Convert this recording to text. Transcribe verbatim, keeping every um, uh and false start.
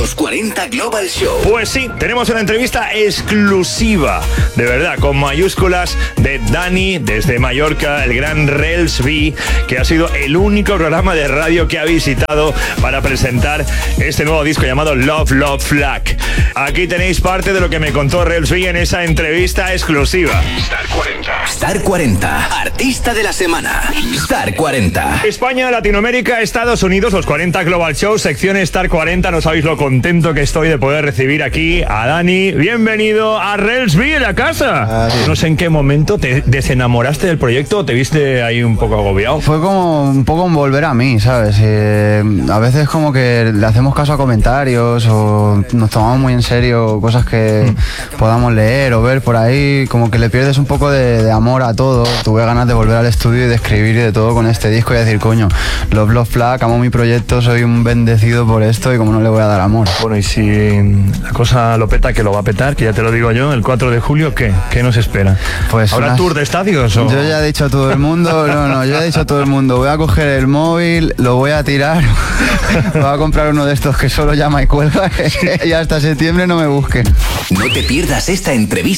Los cuarenta Global Show. Pues sí, tenemos una entrevista exclusiva, de verdad, con mayúsculas, de Dani desde Mallorca, el gran Rels B, que ha sido el único programa de radio que ha visitado para presentar este nuevo disco llamado Love, Love, Flag. Aquí tenéis parte de lo que me contó Rels B en esa entrevista exclusiva. Star cuarenta. Star cuarenta. Artista de la semana. Star cuarenta. España, Latinoamérica, Estados Unidos, los cuarenta Global Show, sección Star cuarenta. No sabéis lo contento que estoy de poder recibir aquí a Dani. Bienvenido a Rels B en la casa. Ah, sí. No sé en qué momento te desenamoraste del proyecto o te viste ahí un poco agobiado. Fue como un poco un volver a mí, ¿sabes? Eh, a veces como que le hacemos caso a comentarios o nos tomamos muy en serio cosas que mm. podamos leer o ver por ahí, como que le pierdes un poco de, de amor a todo. Tuve ganas de volver al estudio y de escribir y de todo con este disco y decir, coño, Love, Love, Flag, amo mi proyecto, soy un bendecido por esto y como no le voy a dar amor. Bueno, y si la cosa lo peta, que lo va a petar, que ya te lo digo yo, el cuatro de julio, ¿qué? ¿Qué nos espera? Pues ¿Habrá unas... tour de estadios o...? Yo ya he dicho a todo el mundo, no, no, yo ya he dicho a todo el mundo, voy a coger el móvil, lo voy a tirar, voy a comprar uno de estos que solo llama y cuelga y hasta septiembre no me busquen. No te pierdas esta entrevista